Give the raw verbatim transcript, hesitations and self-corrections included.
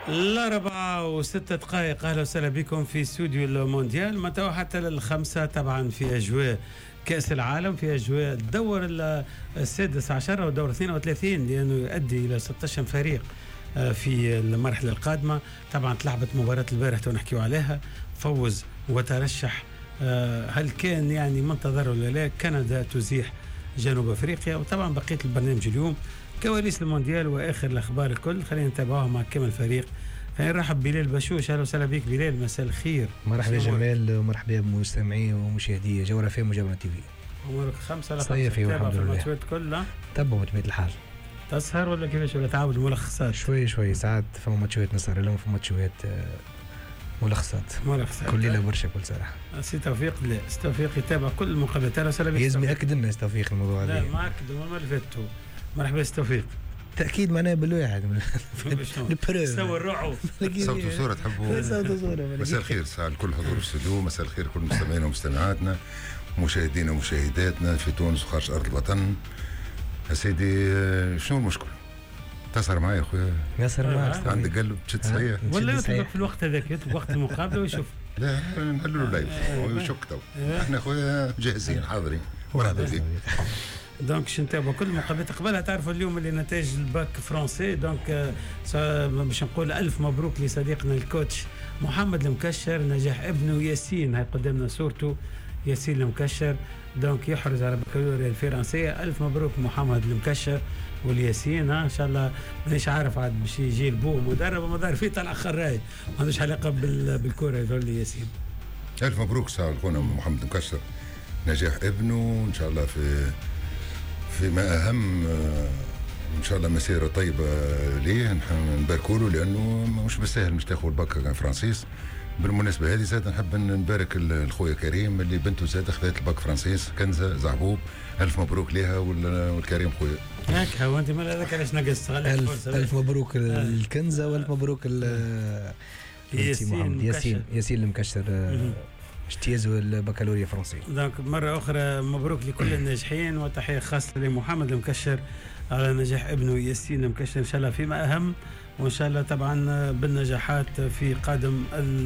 الأربعة وستة دقائق. أهلا وسهلا بكم في استوديو المونديال. متى حتى للخمسة طبعا في أجواء كأس العالم، في أجواء الدور السادس عشر والدور اثنين وثلاثين، لأنه يؤدي إلى ستة عشر فريق في المرحلة القادمة. طبعا تلعبت مباراة البارح ونحكيو عليها، فوز وترشح. هل كان يعني منتظر ولا لا؟ كندا تزيح جنوب أفريقيا. وطبعا بقية البرنامج اليوم كواليس المونديال واخر الاخبار الكل، خلينا نتابعوها مع كامل الفريق. خلينا نرحب بلال بشوش. اهلا وسهلا بك بلال، مساء الخير. مرحبا جمال، ومرحبا بمستمعي ومشاهدي جوهرة فام وجوهرة تي في. عمرك خمسة لا صيفي والحمد لله. الماتشات كلها تبعوا بطبيعة الحال. تسهر ولا كيفاش ولا تعاود الملخصات؟ شوي شوي ساعات فما ماتشات نسهر لهم، فما ماتشات ملخصات ملخصات كل ليلة برشا كل صراحة. سي توفيق لا سي توفيق يتابع كل المقابلات. اهلا وسهلا بك. لازم ياكد لنا توفيق الموضوع هذا. لا ما اكد ما لفتو. مرحبا سي توفيق. تأكيد معناه بالواحد البروف سوى الرعو صوت وصورة تحبوا. مساء الخير على كل حضور الاستوديو، مساء الخير كل مستمعينا ومستمعاتنا ومشاهدينا ومشاهداتنا في تونس وخارج أرض الوطن. يا سيدي شنو المشكل؟ تسهر معي يا خويا. يسهر معك. عندك قلب تشد صحيح ولا يطلق في الوقت هذاك يطلق وقت المقابلة ويشوف. لا نحلوا له لايف ويشك تو. احنا خويا جاهزين حاضرين مرحبا بك. دونك باش نتابعوا كل المقابلات. قبلها تعرفوا اليوم اللي نتائج الباك فرنسي. دونك باش نقول الف مبروك لصديقنا الكوتش محمد المكشر، نجاح ابنه ياسين. هاي قدامنا صورته ياسين المكشر، دونك يحرز على البكالوريا الفرنسيه. الف مبروك محمد المكشر والياسين. ها ان شاء الله. مانيش عارف عاد باش يجي البوه مدرب ومدار فيه طلع خراي، ما عندوش علاقه بالكره هذول ياسين. الف مبروك سعد خونا محمد المكشر، نجاح ابنه ان شاء الله في فيما أهم. إن شاء الله مسيرة طيبة ليه، نباركوا له لأنه مش بالسهل مش تاخذ الباك فرانسيس. بالمناسبة هذه زاد نحب نبارك الخويا كريم اللي بنته زاد أخذت الباك فرانسيس، كنزة زعبوب. ألف مبروك لها والكريم خويا. هكا هو أنت ما هذاك علاش نقصت. ألف, ألف مبروك الكنزة والف مبروك ياسين ياسين ياسين المكشر اجتياز البكالوريا الفرنسي. دونك مرة أخرى مبروك لكل الناجحين، وتحية خاصة لمحمد المكشر على نجاح ابنه ياسين المكشر. إن شاء الله فيما أهم، وإن شاء الله طبعا بالنجاحات في قادم